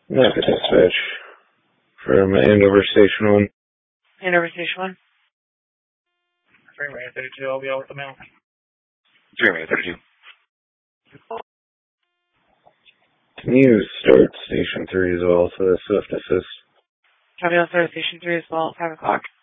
Napa Dispatch from Andover Station 1. Andover Station 1. Freeway 32, I'll be over at the mill. Freeway 32. Can you start Station 3 as well for the Swift Assist? Copy, I'll start Station 3 as well at 5 o'clock.